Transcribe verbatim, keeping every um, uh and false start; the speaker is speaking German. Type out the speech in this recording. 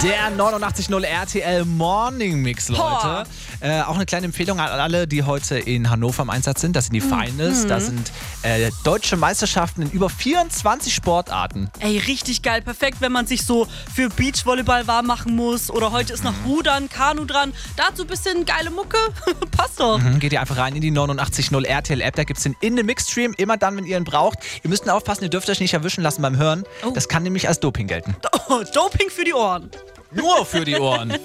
Der neunundachtzig Komma null R T L Morning Mix, Leute. Äh, auch eine kleine Empfehlung an alle, die heute in Hannover im Einsatz sind. Das sind die Finals. Mhm. Das sind äh, deutsche Meisterschaften in über vierundzwanzig Sportarten. Ey, richtig geil. Perfekt, wenn man sich so für Beachvolleyball warm machen muss. Oder heute ist noch Rudern, Kanu dran. Dazu ein bisschen geile Mucke. Passt doch. Mhm, geht ihr einfach rein in die neunundachtzig Komma null R T L App. Da gibt es den in den Mixstream. Immer dann, wenn ihr ihn braucht. Ihr müsst nur aufpassen, ihr dürft euch nicht erwischen lassen beim Hören. Oh. Das kann nämlich als Doping gelten. Oh, Doping für die Ohren. Nur für die Ohren.